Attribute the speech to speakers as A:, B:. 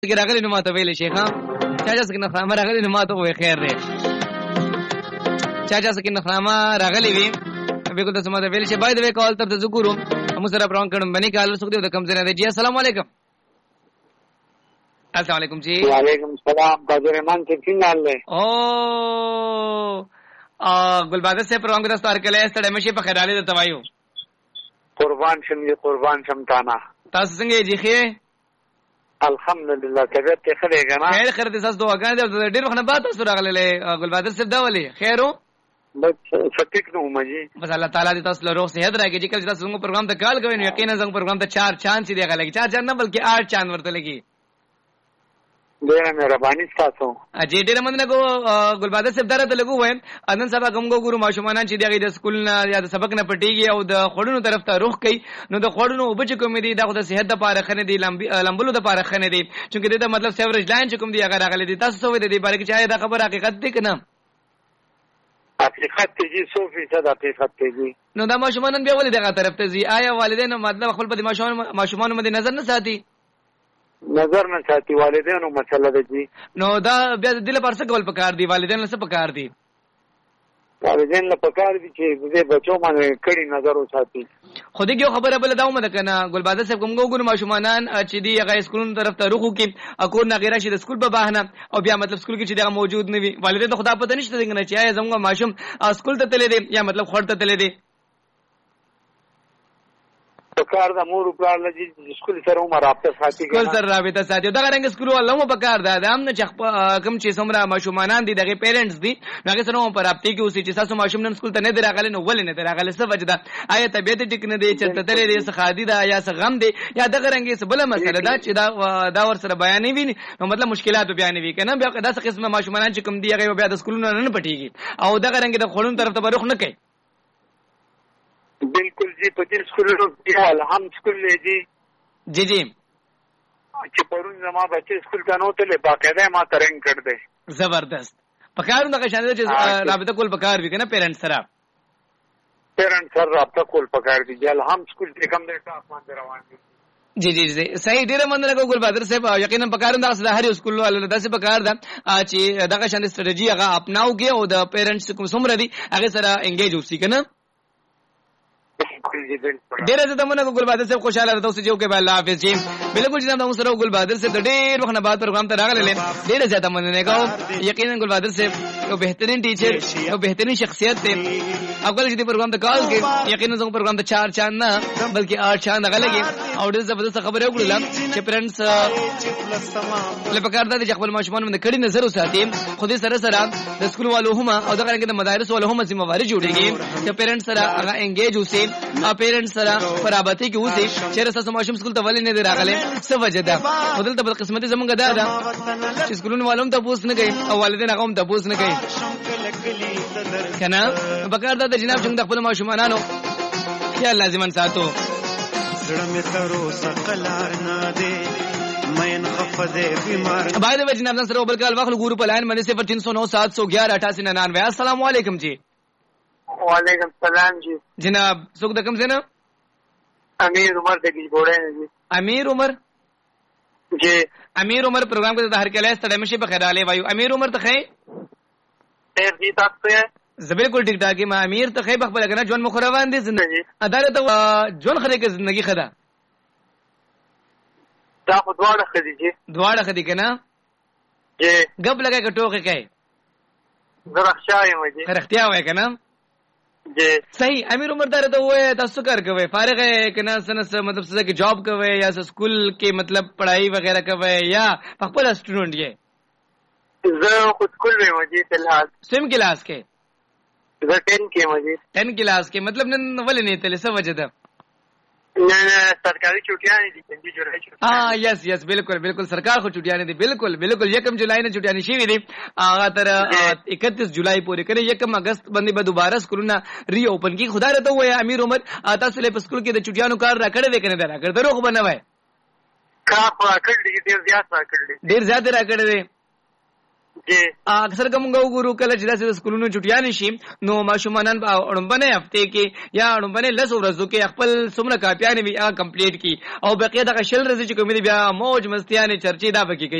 A: کې راغلی نو ماته ویل شي ها چا سکه نخامه راغلی نو ماته وې خیر دی چا سکه نخامه راغلی وي به کو ته سمته ویل شي باید وې کال تر ذکرو هم سره پرون کړم باندې کال سو دې د کم زنه دی جی السلام علیکم السلام علیکم جی
B: وعلیکم السلام قادر رحمان څنګه حال دی
A: او ګلبادر سے پروګرام کې تاسو کله ستړي مشي په خیراله د توایو
B: قربان شم تانا
A: تاسو څنګه یې جی
B: الحمدلله طبیعت ته خره غنا
A: خیر دې تاسو دعاګانې دې ډېر وخت بعد تاسو راغله ګلبادر صاحب دا ولي خیرو
B: بس فتیک نو مجي
A: بس الله تعالی دې تاسو له روغ صحت راکړي چې کله تاسو موږ پروګرام ته کال کوي نو یقینا زموږ پروګرام ته 4 چاند سي دی غلګي 4 چاند نه بلکې 8 چاند ورته لګي
B: ډېر مهرباني تاسو
A: اجي ډېر مننه کو ګلبادر صاحب درته لګو وایم اذن سبا کوم ګورو ماشومان چې دغه د سکول نه یا د سبق نه پټيږي او د خړونو طرف ته رخ کوي نو د خړونو وبچ کوم دي دغه د صحت لپاره خنه دي لمبلو د لپاره خنه دي چې دا مطلب سیوریج لاین چې کوم دي هغه راغلي دي تاسو سوې دي بلکې چې دا خبر حقیقت دي کنه
B: حقیقت دی 100% حقیقت دی
A: نو دا ماشومان بیا ولې دغه طرف ته زی آیا والدین مطلب خپل په ماشومان باندې نظر نه ساتي
B: نظر نه ساتي والدینو مسله ده جی
A: نو دا بیا د دل پر څه کول پکار دي والدین له څه پکار دي
B: والدین له پکار دي چې دې بچو باندې کړي نظر وساتي
A: خو دې یو خبره بل داومه ده کنه ګلبادر صاحب کوم ګورو ماشومان چې دی هغه سکولونو طرف ته رخو کې اکور نه غیره شي د سکول په بهانه او بیا مطلب سکول کې چې دا موجود نه وي والدین ته خدا پته نشته څنګه چې آیا زموږ ماشوم سکول ته تللی دی یا مطلب خور ته تللی دی
B: پکار د مور په اړه چې سکول سره عمر رابطه ساتي
A: سکول سره رابطه ساتي دا رنګ سکول ولوم پکار ده دا هم نه چې کم چې څومره ماشومان دي دغه پیرنټس دي هغه سره هم پر رابطه کې اوسې چې تاسو ماشوم نن سکول ته نه دراغله نو ولې نه دراغله څه وجه ده آیا طبيعت ټیک نه دی چې تتلې دي څه خادي ده یا څه غم دی یا دغه رنګ څه بل مسله ده چې دا ور سره بیان وي نو مطلب مشکلات بیان وي کنه بیا داسې قسمه ماشومان چې کوم دی هغه بیا د سکولونو نه پټيږي او دغه رنګ د خړون طرف ته بروخ نه کوي
B: بالکل جی په دې سکولونو کې الحم سکول دی
A: جی
B: چې پرون زما بچي سکول ته نو ته باقاعده ما ترنګ کړ دې
A: زبردست پکارو دغه شان چې رابطه کول پکار وي کنه پیرنټ سره
B: رابطه کول پکار دي الحم سکول ته کم دې ټاپ باندې روان دي
A: جی صحیح ډیره مننه کو ګلبادر صاحب یقینا پکار دا هر سکول ولله داسې پکار ده چې دغه شان استراتیجی هغه اپناو کې او د پیرنټس کوم څومره دي هغه سره انګیج اوسې کنه ډیره زه تمنه کو ګلبادر صاحب خوشاله راته اوسې جو کې الله حافظ جی بالکل جناب موږ سره ګلبادر صاحب ډیر وخت نه بعد پروګرام ته راغله ډیره زیاته مننه کوم یقینا ګلبادر صاحب یو بهترین ټیچر یو بهترین شخصیت دی اول چې پروګرام ته کال کې یقینا زموږ پروګرام ته 4 چاند نه بلکې 8 چاند غلګي او ډیر زبردست خبره وکړه چې پیرنټس له پکار ده چې خپل ماشومان باندې کړي نظر وساتي خو دې سره د سکول والو هم او دغه رنګ د مدارس والو هم ذمہ واری جوړيږي چې پیرنټس سره هغه انګیج اوسي ا پیرنټس سره برابرۍ کې اوسي چې رساسو ماشوم سکول ته ولې نه دی راغلی څه وجه ده بدل ته بل قسمت زمونږ ده چې سکولونو والو ته پوس نه کوي او والدین هغه هم ته پوس نه کوي کنه بکار ده جناب څنګه خپل ماشومانانو خیال لازم ساتو
C: زړه مې ترو سقلار نه دی مین خفده بیمار
A: باید به جناب نن سره بل کال واخلو ګورو په لاین باندې 0309718899 السلام علیکم جی
B: وعلیکم السلام جی
A: جناب څوک د کوم ځای نه
B: امیر عمر د ګیبوړې جی
A: امیر عمر
B: جی
A: امیر عمر پروګرام کې د هر کله ستړي مشي په خیراله وایو امیر عمر ته خې
B: خیر جی تاسو
A: زه بالکل ټیک ټاک ما امیر ته خې بخبل کنه جون مخروان دي زندگی عدالت جون خره کې زندگی خدا
B: دا خو دواړه خدي جی
A: دواړه خدي کنه
B: جی
A: غب لګا کټوخه کوي
B: زرخشای مې جی
A: رختیا وای کنه
B: جی
A: صحیح امیر عمر دار ته وای تاسو کار کوي فارغ ہے کنه سنس مطلب څه کې جاب کوي یا سکول کې مطلب پڑھائی وغیرہ کوي یا خپل سټوډنټ یې
B: زه خو سکول وې مجي فلحال
A: سیم کلاس کې
B: زه 10 کې مجي
A: 10 کلاس کې مطلب نن ولې نه تل څه وجه ده
B: نه سرکاري چټیاں دي چې جوړه شي
A: یس بالکل سرکار خو چټیاں دي بالکل 1 جولای نه چټیاں شي دي هغه تر 31 جولای پورې کړي 1 اگست باندې به دوباره سکولونه ری اوپن کی خدای رته وای امیر عمر تاسو له سکول کې د چټیانو کار را کړی وکنه دا کړ دروغ بنوي
B: کار را کړی ډیر زیات را کړی
A: را کړی اکثر کوم وګورو کله چې داسې سکولونو چټیان شي نو ماشومان په اړمبنه هفته کې یا اړمبنه لس ورځو کې خپل څومره کاپیانې وي هغه کمپلیټ کی او بقیه دغه شل ورځې چې کومې بیا موج مستیانې چرچې دا پکې